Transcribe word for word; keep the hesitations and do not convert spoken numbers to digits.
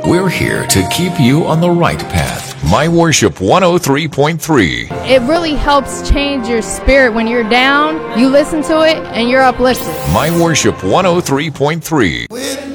We're here to keep you on the right path. My Worship one oh three point three. It really helps change your spirit when you're down. You listen to it and you're uplifted. My Worship one oh three point three.